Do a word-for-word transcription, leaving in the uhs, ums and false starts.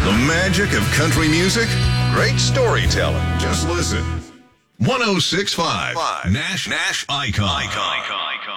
The magic of country music? Great storytelling. Just listen. one oh six point five Nash Nash Icon. Icon. Icon.